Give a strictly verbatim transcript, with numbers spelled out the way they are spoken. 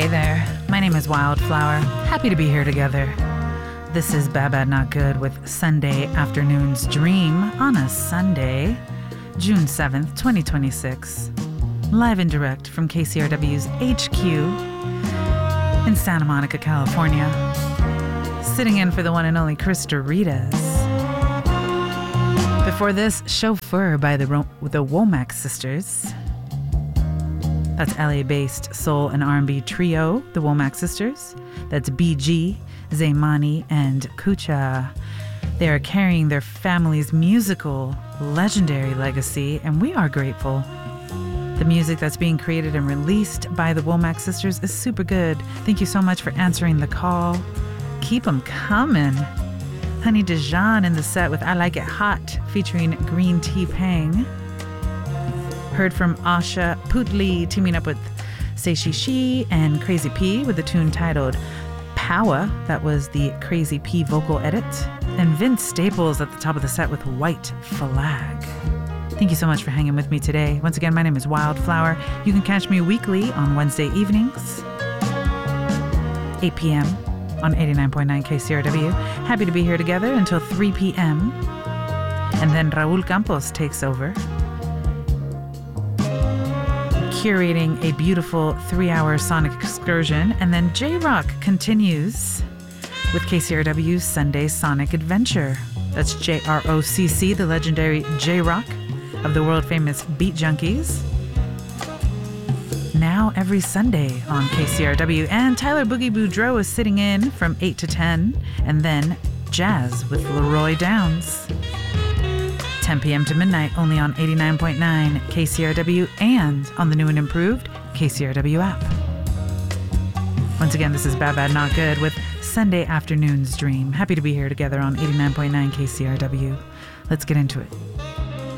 Hey there, my name is Wildflower. Happy to be here together. This is Bad Bad Not Good with Sunday Afternoon's Dream on a Sunday, June seventh, twenty twenty-six. Live and direct from K C R W's H Q in Santa Monica, California. Sitting in for the one and only Chris Doritas. Before this, Chauffeur by the, Ro- the Womack Sisters. That's L A-based soul and R and B trio, the Womack Sisters. That's B G, Zaymani, and Kucha. They are carrying their family's musical, legendary legacy, and we are grateful. The music that's being created and released by the Womack Sisters is super good. Thank you so much for answering the call. Keep them coming. Honey Dijon in the set with I Like It Hot, featuring Green Tea Pang. Heard from Asha Putli teaming up with Say She She and Crazy P with the tune titled Power. That was the Crazy P vocal edit. And Vince Staples at the top of the set with White Flag. Thank you so much for hanging with me today. Once again, my name is Wildflower. You can catch me weekly on Wednesday evenings, eight p.m. on eighty-nine point nine K C R W. Happy to be here together until three p.m. And then Raul Campos takes over, curating a beautiful three-hour sonic excursion. And then J-Rock continues with K C R W's Sunday Sonic Adventure. That's J R O C C, the legendary J-Rock of the world-famous Beat Junkies. Now every Sunday on K C R W. And Tyler Boogie Boudreaux is sitting in from eight to ten. And then Jazz with Leroy Downs. ten p.m. to midnight, only on eighty-nine point nine K C R W and on the new and improved K C R W app. Once again, this is Bad Bad Not Good with Sunday Afternoon's Dream. Happy to be here together on eighty-nine point nine K C R W. Let's get into it.